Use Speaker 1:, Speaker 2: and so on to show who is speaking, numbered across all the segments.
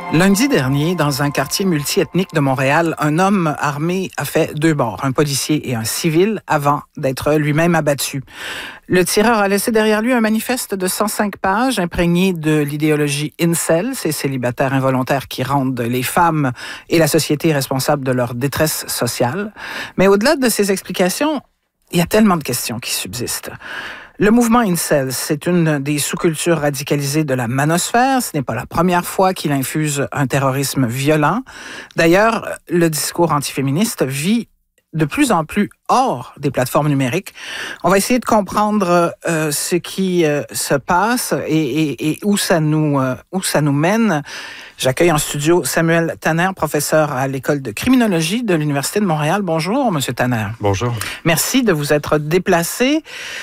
Speaker 1: Lundi dernier, dans un quartier multiethnique de Montréal, un homme armé a fait deux morts, un policier et un civil, avant d'être lui-même abattu. Le tireur a laissé derrière lui un manifeste de 105 pages imprégné de l'idéologie incel, ces célibataires involontaires qui rendent les femmes et la société responsables de leur détresse sociale. Mais au-delà de ces explications, il y a tellement de questions qui subsistent. Le mouvement incel, c'est une des sous-cultures radicalisées de la manosphère. Ce n'est pas la première fois qu'il infuse un terrorisme violent. D'ailleurs, le discours antiféministe vit de plus en plus hors des plateformes numériques. On va essayer de comprendre ce qui se passe et où ça nous mène. J'accueille en studio Samuel Tanner, professeur à l'École de criminologie de l'Université de Montréal. Bonjour, Monsieur Tanner.
Speaker 2: Bonjour.
Speaker 1: Merci de vous être déplacé.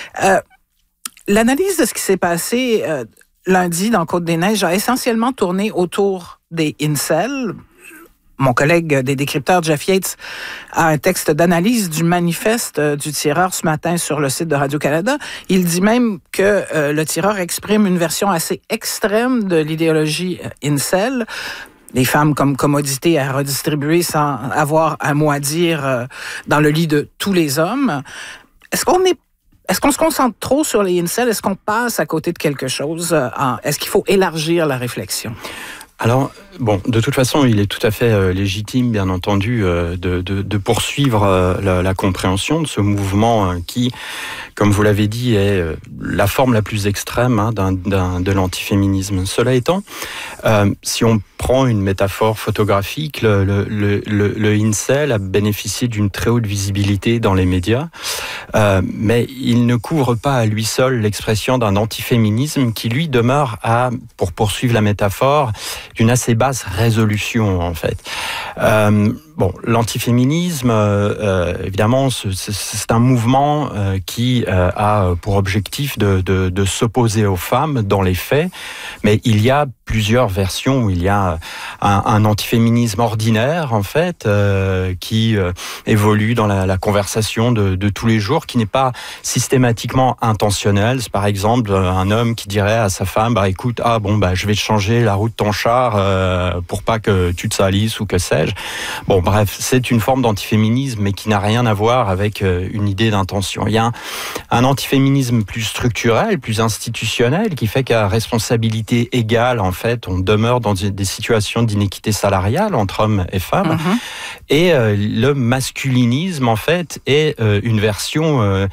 Speaker 1: L'analyse de ce qui s'est passé lundi dans Côte-des-Neiges a essentiellement tourné autour des incels. Mon collègue des décrypteurs, Jeff Yates, a un texte d'analyse du manifeste du tireur ce matin sur le site de Radio-Canada. Il dit même que le tireur exprime une version assez extrême de l'idéologie incel. Les femmes comme commodité à redistribuer sans avoir un mot à dire dans le lit de tous les hommes. Est-ce qu'on se concentre trop sur les incels? Est-ce qu'on passe à côté de quelque chose? Est-ce qu'il faut élargir la réflexion?
Speaker 2: Alors, bon, de toute façon, il est tout à fait légitime, bien entendu, de poursuivre la compréhension de ce mouvement qui, comme vous l'avez dit, est la forme la plus extrême de l'antiféminisme. Cela étant, si on prend une métaphore photographique, le incel a bénéficié d'une très haute visibilité dans les médias, mais il ne couvre pas à lui seul l'expression d'un antiféminisme qui, lui, demeure pour poursuivre la métaphore, d'une assez basse résolution, en fait. L'antiféminisme, évidemment, c'est un mouvement qui a pour objectif de s'opposer aux femmes dans les faits, mais il y a plusieurs versions. Il y a un antiféminisme ordinaire, en fait, qui évolue dans la conversation de tous les jours, qui n'est pas systématiquement intentionnel. C'est par exemple un homme qui dirait à sa femme, écoute, je vais te changer la roue de ton char pour pas que tu te salisses ou que sais-je. Bref, c'est une forme d'antiféminisme, mais qui n'a rien à voir avec une idée d'intention. Il y a un antiféminisme plus structurel, plus institutionnel, qui fait qu'à responsabilité égale, en fait, on demeure dans des situations d'inéquité salariale entre hommes et femmes. Mm-hmm. Et le masculinisme, en fait, est une version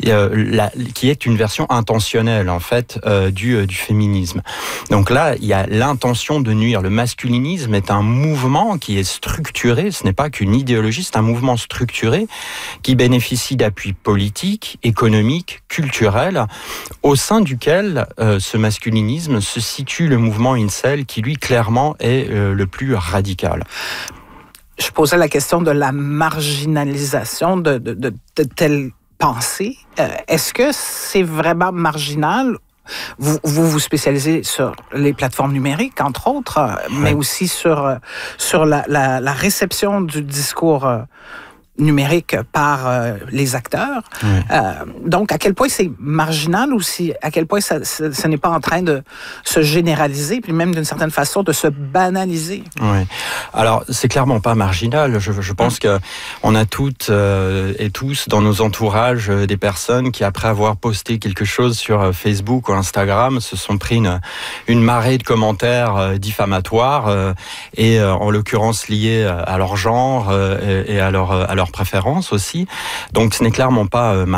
Speaker 2: qui est une version intentionnelle, en fait, du féminisme. Donc là, il y a l'intention de nuire. Le masculinisme est un mouvement qui est structuré. Ce n'est pas qu'une idéologie, c'est un mouvement structuré qui bénéficie d'appuis politiques, économiques, culturels, au sein duquel ce masculinisme se situe le mouvement incel qui, lui, clairement, est le plus radical.
Speaker 1: Je posais la question de la marginalisation de telle pensée. Est-ce que c'est vraiment marginal? Vous spécialisez sur les plateformes numériques, entre autres, mais aussi sur la réception du discours numérique par les acteurs. Donc, à quel point c'est marginal ou à quel point ce n'est pas en train de se généraliser, puis même d'une certaine façon de se banaliser?
Speaker 2: Oui. Alors, c'est clairement pas marginal. Je pense qu'on a toutes et tous dans nos entourages des personnes qui, après avoir posté quelque chose sur Facebook ou Instagram, se sont pris une marée de commentaires diffamatoires et en l'occurrence liés à leur genre et à leur préférence aussi. Donc ce n'est clairement pas